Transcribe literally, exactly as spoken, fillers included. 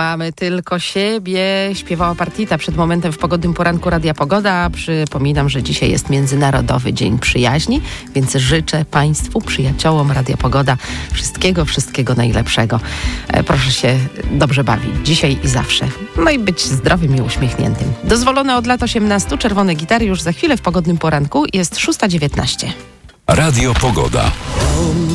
Mamy tylko siebie, śpiewała Partita przed momentem w pogodnym poranku Radia Pogoda. Przypominam, że dzisiaj jest Międzynarodowy Dzień Przyjaźni, więc życzę Państwu, przyjaciołom Radia Pogoda wszystkiego, wszystkiego najlepszego. E, proszę się dobrze bawić, dzisiaj i zawsze. No i być zdrowym i uśmiechniętym. Dozwolone od lat osiemnastu, czerwone gitary już za chwilę w pogodnym poranku. Jest szósta dziewiętnaście. Radio Pogoda.